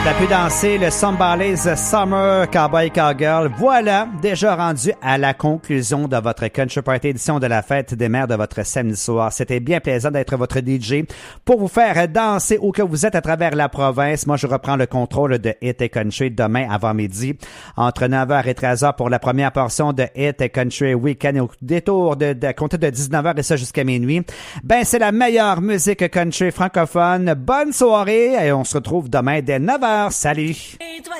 T'as pu danser le Somebody's Summer Cowboy Cowgirl. Voilà, déjà rendu à la conclusion de votre Country Party édition de la fête des mères de votre samedi soir. C'était bien plaisant d'être votre DJ pour vous faire danser où que vous êtes à travers la province. Moi, je reprends le contrôle de Hit et Country demain avant midi entre 9h et 13h pour la première portion de Hit et Country Weekend au détour de compter de 19h et ça jusqu'à minuit. Ben, c'est la meilleure musique country francophone. Bonne soirée et on se retrouve demain dès 9h. Salut!